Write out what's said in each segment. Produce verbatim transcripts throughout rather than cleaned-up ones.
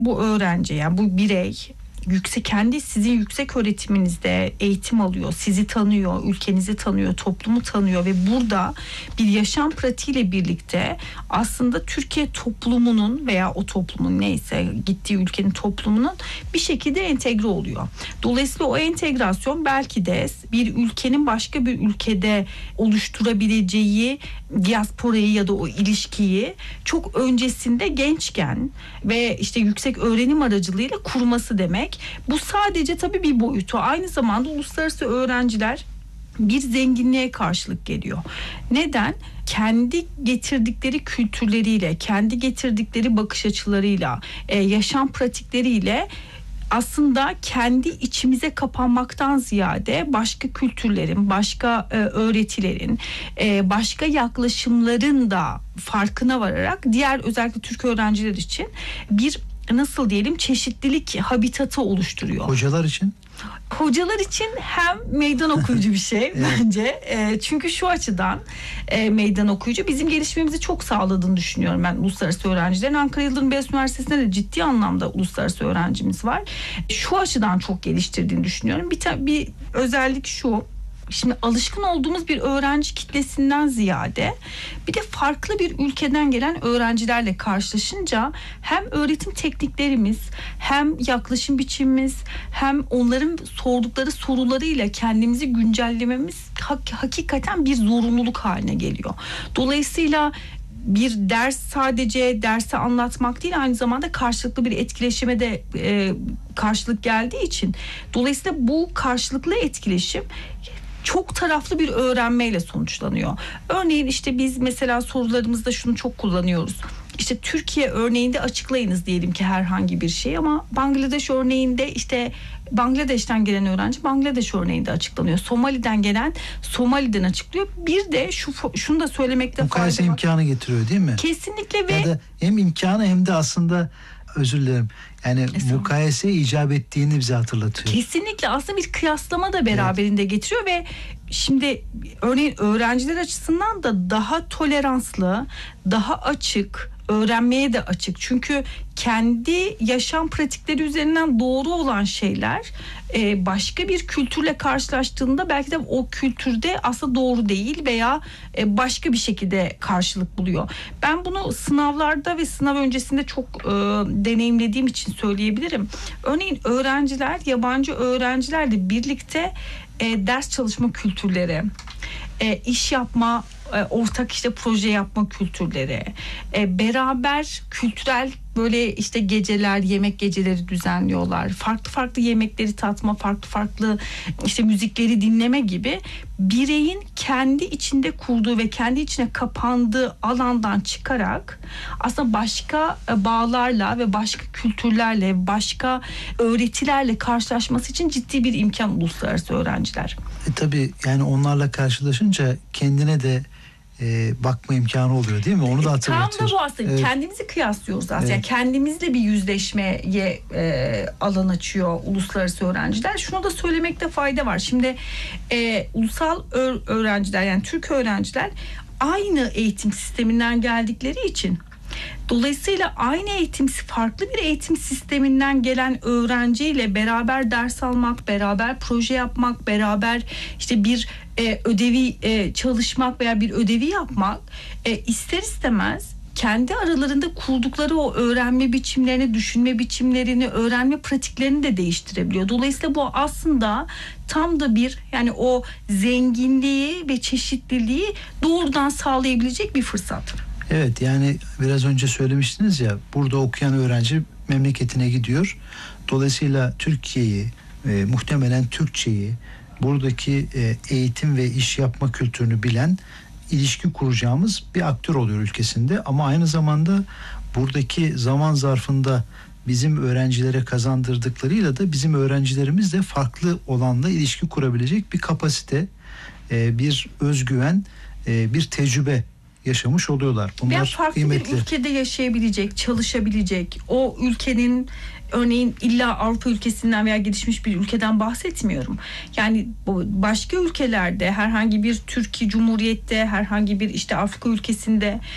bu öğrenci, yani bu birey yüksek, kendi sizin yüksek öğretiminizde eğitim alıyor, sizi tanıyor, ülkenizi tanıyor, toplumu tanıyor ve burada bir yaşam pratiğiyle birlikte aslında Türkiye toplumunun veya o toplumun, neyse gittiği ülkenin toplumunun bir şekilde entegre oluyor. Dolayısıyla o entegrasyon belki de bir ülkenin başka bir ülkede oluşturabileceği diasporayı ya da o ilişkiyi çok öncesinde gençken ve işte yüksek öğrenim aracılığıyla kurması demek. Bu sadece tabii bir boyutu. Aynı zamanda uluslararası öğrenciler bir zenginliğe karşılık geliyor. Neden? Kendi getirdikleri kültürleriyle, kendi getirdikleri bakış açılarıyla, e, yaşam pratikleriyle aslında kendi içimize kapanmaktan ziyade başka kültürlerin, başka e, öğretilerin, e, başka yaklaşımların da farkına vararak diğer özellikle Türk öğrenciler için bir, nasıl diyelim, çeşitlilik habitatı oluşturuyor. Hocalar için? Hocalar için hem meydan okuyucu bir şey evet. bence. E, çünkü şu açıdan e, meydan okuyucu bizim gelişmemizi çok sağladığını düşünüyorum ben uluslararası öğrencilerin. Ankara Yıldırım Beyazıt Üniversitesi'nde de ciddi anlamda uluslararası öğrencimiz var. Şu açıdan çok geliştirdiğini düşünüyorum. Bir, ta- bir özellik şu. Şimdi alışkın olduğumuz bir öğrenci kitlesinden ziyade bir de farklı bir ülkeden gelen öğrencilerle karşılaşınca hem öğretim tekniklerimiz, hem yaklaşım biçimimiz, hem onların sordukları sorularıyla kendimizi güncellememiz hak- hakikaten bir zorunluluk haline geliyor. Dolayısıyla bir ders sadece dersi anlatmak değil, aynı zamanda karşılıklı bir etkileşime de e, karşılık geldiği için, dolayısıyla bu karşılıklı etkileşim çok taraflı bir öğrenmeyle sonuçlanıyor. Örneğin işte biz mesela sorularımızda şunu çok kullanıyoruz. İşte Türkiye örneğinde açıklayınız diyelim ki herhangi bir şey, ama Bangladeş örneğinde işte Bangladeş'ten gelen öğrenci Bangladeş örneğinde açıklanıyor. Somali'den gelen Somali'den açıklıyor. Bir de şu şunu da söylemekte fayda var. Mukayese imkanı getiriyor değil mi? Kesinlikle ve ya da hem imkanı hem de aslında, özür dilerim, yani mukayese icap ettiğini bize hatırlatıyor. Kesinlikle aslında bir kıyaslama da beraberinde evet. getiriyor ve şimdi örneğin öğrenciler açısından da daha toleranslı, daha açık, öğrenmeye de açık. Çünkü kendi yaşam pratikleri üzerinden doğru olan şeyler başka bir kültürle karşılaştığında belki de o kültürde aslında doğru değil veya başka bir şekilde karşılık buluyor. Ben bunu sınavlarda ve sınav öncesinde çok e, deneyimlediğim için söyleyebilirim. Örneğin öğrenciler, yabancı öğrencilerle birlikte e, ders çalışma kültürleri, e, iş yapma, ortak işte proje yapma kültürleri, e, beraber kültürel böyle işte geceler, yemek geceleri düzenliyorlar. Farklı farklı yemekleri tatma, farklı farklı işte müzikleri dinleme gibi bireyin kendi içinde kurduğu ve kendi içine kapandığı alandan çıkarak aslında başka bağlarla ve başka kültürlerle, başka öğretilerle karşılaşması için ciddi bir imkan uluslararası öğrenciler. E, tabii yani onlarla karşılaşınca kendine de E, bakma imkanı oluyor değil mi? Onu da hatırlatıyor. Tam da bu aslında. Evet. Kendimizi kıyaslıyoruz aslında. Evet. Yani kendimizle bir yüzleşmeye e, alan açıyor uluslararası öğrenciler. Şunu da söylemekte fayda var. Şimdi e, ulusal öğrenciler, yani Türk öğrenciler aynı eğitim sisteminden geldikleri için, dolayısıyla aynı eğitim, farklı bir eğitim sisteminden gelen öğrenciyle beraber ders almak, beraber proje yapmak, beraber işte bir e, ödevi e, çalışmak veya bir ödevi yapmak e, ister istemez kendi aralarında kurdukları o öğrenme biçimlerini, düşünme biçimlerini, öğrenme pratiklerini de değiştirebiliyor. Dolayısıyla bu aslında tam da bir, yani o zenginliği ve çeşitliliği doğrudan sağlayabilecek bir fırsat. Evet, yani biraz önce söylemiştiniz ya, burada okuyan öğrenci memleketine gidiyor. Dolayısıyla Türkiye'yi, e, muhtemelen Türkçeyi, buradaki e, eğitim ve iş yapma kültürünü bilen, ilişki kuracağımız bir aktör oluyor ülkesinde. Ama aynı zamanda buradaki zaman zarfında bizim öğrencilere kazandırdıklarıyla da bizim öğrencilerimiz de farklı olanla ilişki kurabilecek bir kapasite, e, bir özgüven, e, bir tecrübe yaşamış oluyorlar. Bunlar veya farklı kıymetli. Bir ülkede yaşayabilecek, çalışabilecek, o ülkenin, örneğin illa Avrupa ülkesinden veya gelişmiş bir ülkeden bahsetmiyorum. Yani başka ülkelerde, herhangi bir Türkiye Cumhuriyet'te, herhangi bir işte Afrika ülkesinde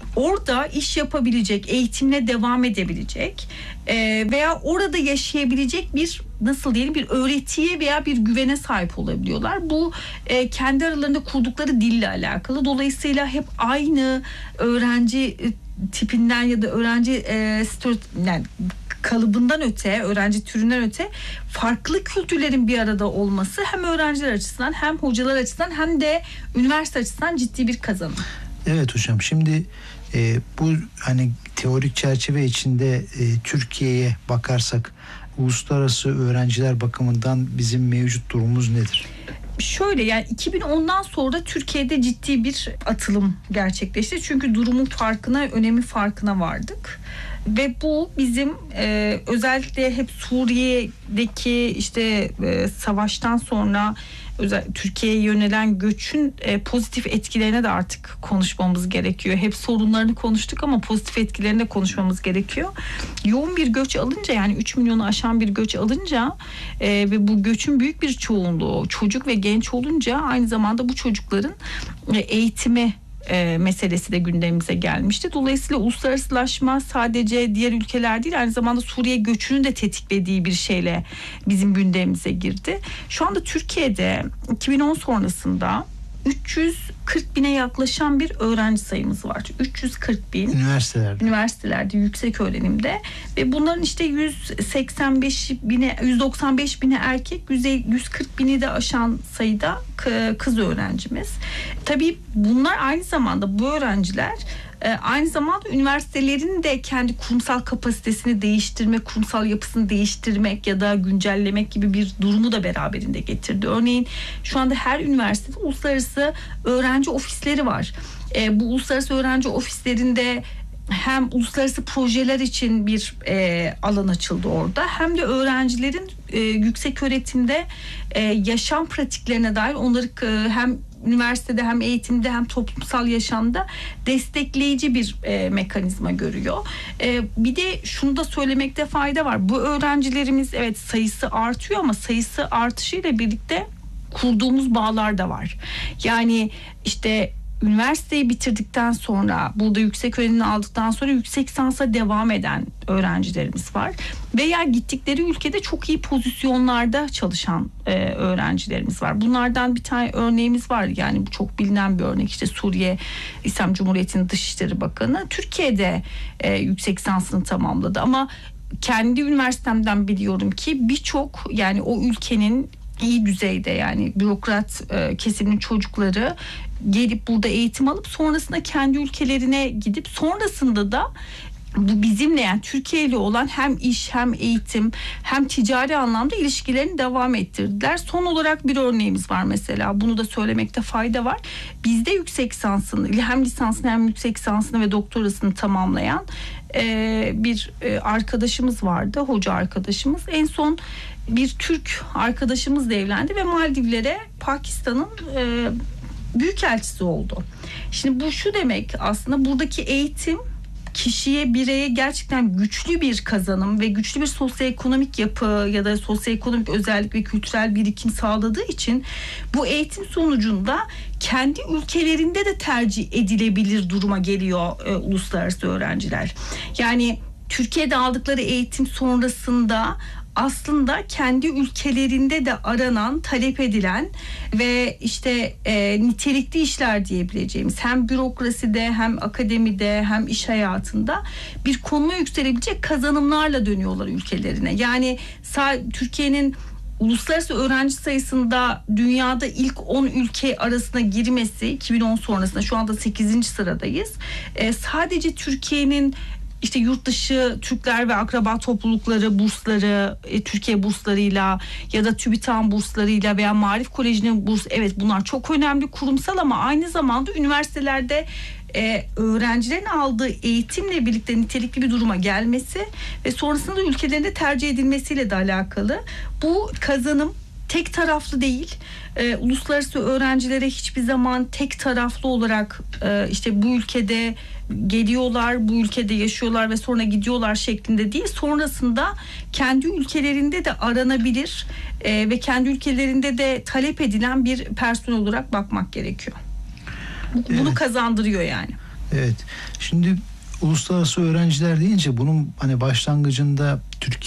orada iş yapabilecek, eğitimine devam edebilecek e, veya orada yaşayabilecek bir, nasıl diyelim, bir öğretiye veya bir güvene sahip olabiliyorlar. Bu e, kendi aralarında kurdukları dille alakalı. Dolayısıyla hep aynı öğrenci tipinden ya da öğrenci e, yani kalıbından öte, öğrenci türünden öte farklı kültürlerin bir arada olması hem öğrenciler açısından hem hocalar açısından hem de üniversite açısından ciddi bir kazanım. Evet hocam, şimdi e, bu hani teorik çerçeve içinde e, Türkiye'ye bakarsak uluslararası öğrenciler bakımından bizim mevcut durumumuz nedir? Şöyle, yani iki bin ondan sonra Türkiye'de ciddi bir atılım gerçekleşti. Çünkü durumun farkına, önemi farkına vardık. Ve bu bizim e, özellikle hep Suriye'deki işte e, savaştan sonra özel Türkiye'ye yönelen göçün e, pozitif etkilerine de artık konuşmamız gerekiyor. Hep sorunlarını konuştuk ama pozitif etkilerini de konuşmamız gerekiyor. Yoğun bir göç alınca, yani üç milyonu aşan bir göç alınca e, ve bu göçün büyük bir çoğunluğu çocuk ve genç olunca aynı zamanda bu çocukların e, eğitimi E, meselesi de gündemimize gelmişti. Dolayısıyla uluslararasılaşma sadece diğer ülkeler değil, aynı zamanda Suriye göçünü de tetiklediği bir şeyle bizim gündemimize girdi. Şu anda Türkiye'de iki bin on sonrasında üç yüz kırk bine yaklaşan bir öğrenci sayımız var. üç yüz kırk bin. Üniversitelerde. Üniversitelerde, yüksek öğrenimde ve bunların işte yüz seksen beş bine, yüz doksan beş bine erkek, yüz kırk bini de aşan sayıda kız öğrencimiz. Tabii bunlar aynı zamanda, bu öğrenciler aynı zamanda üniversitelerin de kendi kurumsal kapasitesini değiştirmek, kurumsal yapısını değiştirmek ya da güncellemek gibi bir durumu da beraberinde getirdi. Örneğin şu anda her üniversitede uluslararası öğrenci ofisleri var. E, bu uluslararası öğrenci ofislerinde hem uluslararası projeler için bir e, alan açıldı orada, hem de öğrencilerin e, yüksek öğretimde e, yaşam pratiklerine dair onları e, hem üniversitede hem eğitimde hem toplumsal yaşamda destekleyici bir e, mekanizma görüyor. E, bir de şunu da söylemekte fayda var. Bu öğrencilerimiz, evet, sayısı artıyor ama sayısı artışıyla birlikte kurduğumuz bağlar da var. Yani işte üniversiteyi bitirdikten sonra, burada yüksek öğrenimini aldıktan sonra yüksek lisansa devam eden öğrencilerimiz var. Veya gittikleri ülkede çok iyi pozisyonlarda çalışan e, öğrencilerimiz var. Bunlardan bir tane örneğimiz var. Yani bu çok bilinen bir örnek. İşte Suriye İslam Cumhuriyeti'nin Dışişleri Bakanı Türkiye'de e, yüksek lisansını tamamladı. Ama kendi üniversitemden biliyorum ki birçok, yani o ülkenin iyi düzeyde, yani bürokrat e, kesimin çocukları gelip burada eğitim alıp sonrasında kendi ülkelerine gidip sonrasında da bu bizimle, yani Türkiye ile olan hem iş hem eğitim hem ticari anlamda ilişkilerini devam ettirdiler. Son olarak bir örneğimiz var mesela, bunu da söylemekte fayda var. Bizde yüksek lisansını, hem lisansını hem yüksek lisansını ve doktorasını tamamlayan e, bir e, arkadaşımız vardı, hoca arkadaşımız. En son bir Türk arkadaşımızla evlendi ve Maldivlere Pakistan'ın e, büyükelçisi oldu. Şimdi bu şu demek, aslında buradaki eğitim kişiye, bireye gerçekten güçlü bir kazanım ve güçlü bir sosyoekonomik yapı ya da sosyoekonomik özellik ve kültürel birikim sağladığı için bu eğitim sonucunda kendi ülkelerinde de tercih edilebilir duruma geliyor e, uluslararası öğrenciler. Yani Türkiye'de aldıkları eğitim sonrasında aslında kendi ülkelerinde de aranan, talep edilen ve işte e, nitelikli işler diyebileceğimiz, hem bürokraside hem akademide hem iş hayatında bir konuma yükselebilecek kazanımlarla dönüyorlar ülkelerine. Yani Türkiye'nin uluslararası öğrenci sayısında dünyada ilk on ülke arasına girmesi iki bin on sonrasında, şu anda sekizinci sıradayız. E, sadece Türkiye'nin İşte yurt dışı Türkler ve akraba toplulukları bursları, e, Türkiye burslarıyla ya da TÜBİTAK burslarıyla veya Maarif Koleji'nin burs, evet bunlar çok önemli kurumsal, ama aynı zamanda üniversitelerde e, öğrencilerin aldığı eğitimle birlikte nitelikli bir duruma gelmesi ve sonrasında ülkelerinde tercih edilmesiyle de alakalı. Bu kazanım tek taraflı değil. Ee, uluslararası öğrencilere hiçbir zaman tek taraflı olarak e, işte bu ülkede geliyorlar, bu ülkede yaşıyorlar ve sonra gidiyorlar şeklinde değil. Sonrasında kendi ülkelerinde de aranabilir e, ve kendi ülkelerinde de talep edilen bir personel olarak bakmak gerekiyor. Bunu evet. kazandırıyor yani. Evet. Şimdi uluslararası öğrenciler deyince bunun hani başlangıcında Türkiye